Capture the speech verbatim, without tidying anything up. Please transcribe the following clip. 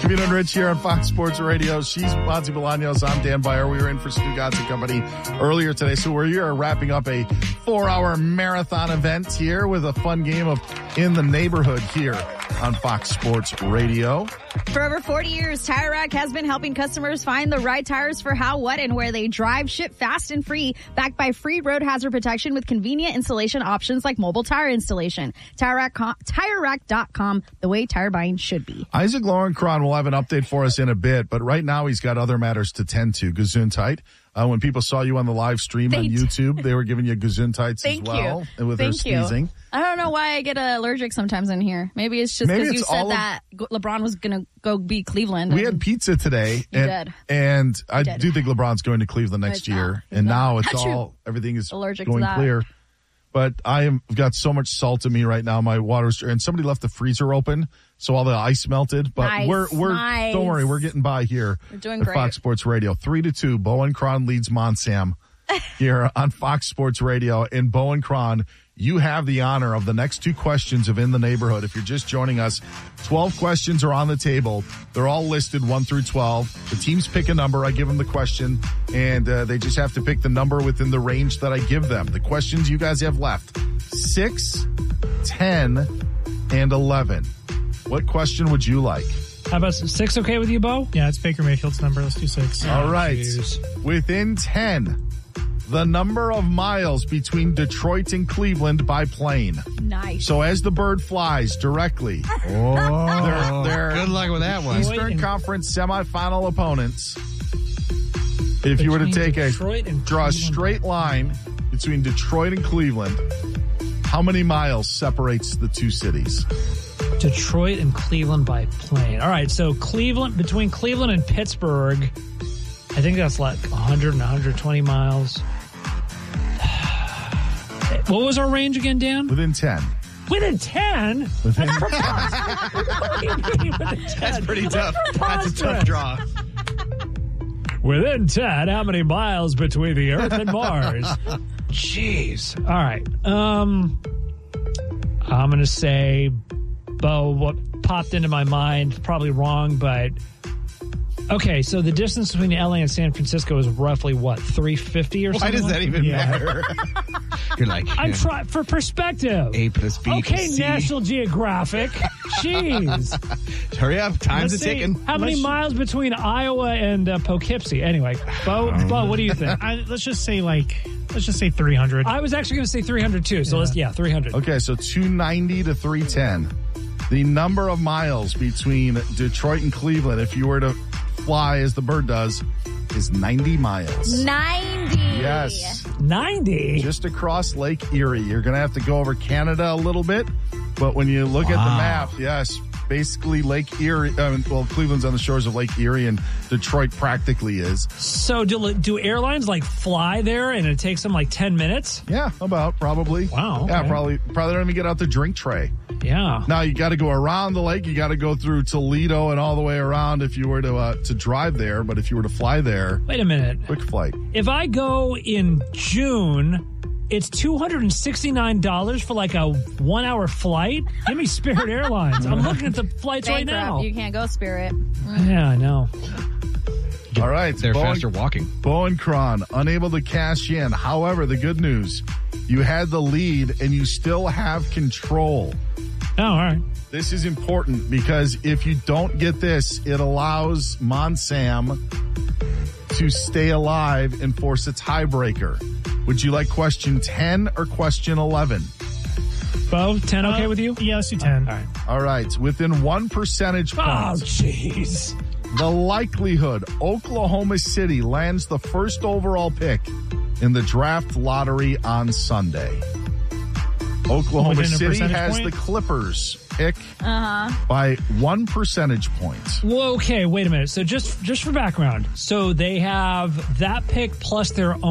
Covino and Rich here on Fox Sports Radio. She's Monty Bolaños. I'm Dan Byer. We were in for Stu Gatz and Company earlier today. So we're here wrapping up a four-hour marathon event here with a fun game of In the Neighborhood here on Fox Sports Radio. For over forty years, Tire Rack has been helping customers find the right tires for how, what, and where they drive. Ship fast and free, backed by free road hazard protection with convenient installation options like mobile tire installation. Tire Rack, Tire Rack dot com, the way tire buying should be. Isaac Lowenkron will have an update for us in a bit, but right now he's got other matters to tend to. Gesundheit. Uh, when people saw you on the live stream they on YouTube, they were giving you Gesundheits as well. You. With Thank her sneezing. You. I don't know why I get allergic sometimes in here. Maybe it's just because you said that of, LeBron was going to go beat Cleveland. We had pizza today. You and, did. And you I did. do think LeBron's going to Cleveland next year. And not. now it's Not all, true. everything is allergic going to that. clear. But I am got so much salt in me right now. My water's, and somebody left the freezer open, so all the ice melted. But nice, we're we're nice. don't worry, we're getting by here. We're doing at great. Fox Sports Radio, three to two. Bowen Cron leads Monsam here on Fox Sports Radio. And Bowen Cron, you have the honor of the next two questions of In the Neighborhood. If you're just joining us, twelve questions are on the table. They're all listed one through twelve. The teams pick a number. I give them the question, and uh, they just have to pick the number within the range that I give them. The questions you guys have left, six, ten, and eleven. What question would you like? How about six okay with you, Bo? Yeah, it's Baker Mayfield's number. Let's do six. All right. geez. Within ten, the number of miles between Detroit and Cleveland by plane. Nice. So as the bird flies directly, Oh, they're, they're good luck with that one. Eastern Conference semifinal opponents. If you were to Between take a Detroit and draw a Cleveland. straight line between Detroit and Cleveland, how many miles separates the two cities? Detroit and Cleveland by plane. All right, so Cleveland, between Cleveland and Pittsburgh, I think that's like one hundred and one hundred twenty miles. What was our range again, Dan? Within ten. Within ten? Within What do you mean within ten? That's pretty tough. That's a tough draw. Within ten, how many miles between the Earth and Mars? Jeez. All right. Um, I'm going to say, Bo, what popped into my mind, probably wrong, but okay, so the distance between L A and San Francisco is roughly what, three fifty or Why something? does that even Yeah. matter? You're like, I'm yeah, trying for perspective. A plus B Okay, plus C. National Geographic. Jeez. Hurry up. Time's Let's a see, ticking. How many Let's- miles between Iowa and uh, Poughkeepsie? Anyway, Bo, Bo, what do you think? I, let's just say like, let's just say three hundred. I was actually going to say three hundred too. So Yeah. let's, yeah, three hundred. Okay, so two ninety to three ten. The number of miles between Detroit and Cleveland, if you were to fly as the bird does, is ninety miles. ninety. Yes. ninety? Just across Lake Erie. You're going to have to go over Canada a little bit, but when you look at the Wow. map, yes, basically Lake Erie, uh, well, Cleveland's on the shores of Lake Erie, and Detroit practically is. So do, do airlines like fly there and it takes them like ten minutes? Yeah, about, probably. Wow, Yeah, okay. probably, probably don't even get out the drink tray. Yeah. Now you got to go around the lake. You got to go through Toledo and all the way around if you were to uh, to drive there. But if you were to fly there, Wait a minute. quick flight. If I go in June, it's two hundred sixty-nine dollars for like a one hour flight? Give me Spirit Airlines. I'm looking at the flights right Bankrupt. now. You can't go, Spirit. Yeah, I know. All right, They're Bowen, faster walking. Bowen Cron unable to cash in. However, the good news, you had the lead and you still have control. Oh, all right. This is important because if you don't get this, it allows Monsam to stay alive and force a tiebreaker. Would you like question ten or question eleven? Bo, ten okay Uh, with you? Yeah, let's do ten. All right. All right, within one percentage Oh, point, jeez. the likelihood Oklahoma City lands the first overall pick in the draft lottery on Sunday. Oklahoma Within a City percentage has point? the Clippers pick Uh-huh. by one percentage point. Well, okay, wait a minute. So just just for background, so they have that pick plus their own